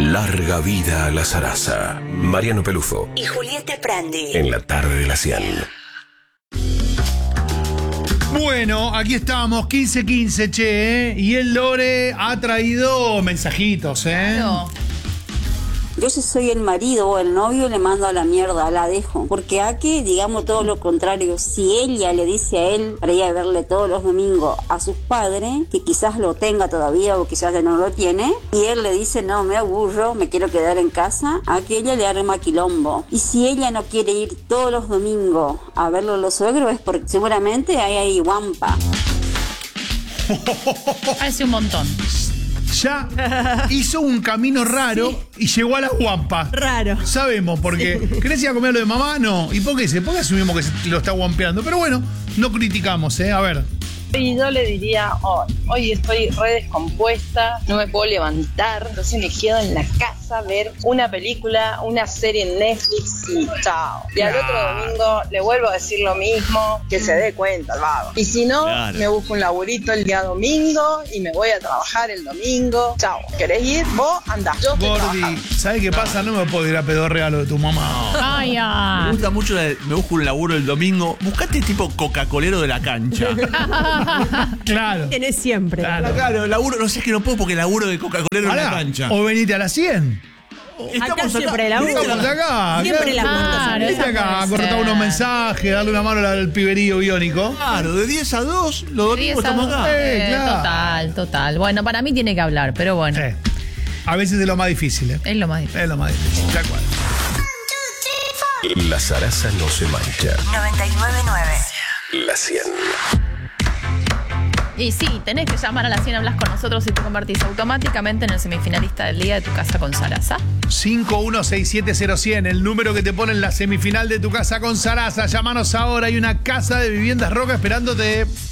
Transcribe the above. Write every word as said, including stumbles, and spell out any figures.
Larga vida a la zaraza. Mariano Pelufo y Julieta Prandi. En la tarde de la cien. Bueno, aquí estamos, quince quince, che, ¿eh? Y el Lore ha traído mensajitos, ¿eh? Claro. Yo si soy el marido o el novio le mando a la mierda, la dejo. Porque aquí digamos todo lo contrario. Si ella le dice a él para ir a verle todos los domingos a sus padres, que quizás lo tenga todavía o quizás ya no lo tiene, y él le dice no, me aburro, me quiero quedar en casa, a que ella le arma quilombo. Y si ella no quiere ir todos los domingos a verlo a los suegros es porque seguramente hay ahí guampa. Hace un montón. Ya hizo un camino raro sí. Y llegó a la guampa. Raro. Sabemos, porque sí. ¿Querés ir a comer lo de mamá? No. ¿Y por qué? ¿Por qué asumimos que lo está guampeando? Pero bueno, no criticamos, ¿eh? A ver. Y yo le diría, oh, hoy estoy re descompuesta, no me puedo levantar, entonces me quedo en la casa a ver una película, una serie en Netflix y chao. Y al otro domingo le vuelvo a decir lo mismo, que se dé cuenta el vago. Y si no, claro. Me busco un laburito el día domingo y me voy a trabajar el domingo. Chao. ¿Querés ir? Vos andá. Yo estoy Gordi, ¿sabes qué pasa? No me puedo ir a pedorrear lo de tu mamá. Ay, ah. Me gusta mucho, la de, me busco un laburo el domingo. Buscate tipo Coca-Colero de la cancha. Claro. Tienes siempre. Claro, claro, laburo, no sé, es que no puedo porque laburo de Coca-Colero en la cancha. O venite a las cien. Estamos acá siempre la Estamos acá. Siempre la puerta. Venite acá a cortar unos mensajes, darle una mano al piberío biónico. Claro, de diez a dos, los domingos estamos acá. Eh, claro. Total, total. Bueno, para mí tiene que hablar, pero bueno. Eh. A veces es lo más difícil, ¿eh? Es lo más difícil. Es lo más difícil, tal cual. La zaraza no se mancha. noventa y nueve punto nueve. La cien. Y sí, tenés que llamar a la cien, hablas con nosotros y te convertís automáticamente en el semifinalista del día de Tu Casa con Sarasa. cinco uno seis siete cero cien, el número que te pone en la semifinal de Tu Casa con Sarasa. Llámanos ahora, hay una casa de viviendas Roca esperándote.